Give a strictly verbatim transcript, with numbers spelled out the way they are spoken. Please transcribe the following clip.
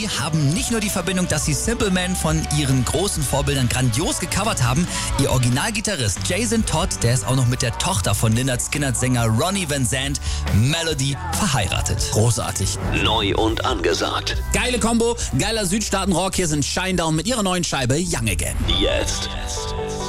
Melody haben nicht nur die Verbindung, dass sie Simple Man von ihren großen Vorbildern grandios gecovert haben. Ihr Originalgitarrist Jason Todd, der ist auch noch mit der Tochter von Lynyrd Skynyrd-Sänger Ronnie Van Zant, Melody, verheiratet. Großartig. Neu und angesagt. Geile Kombo, geiler Südstaaten-Rock. Hier sind Shinedown mit ihrer neuen Scheibe Young Again. Jetzt.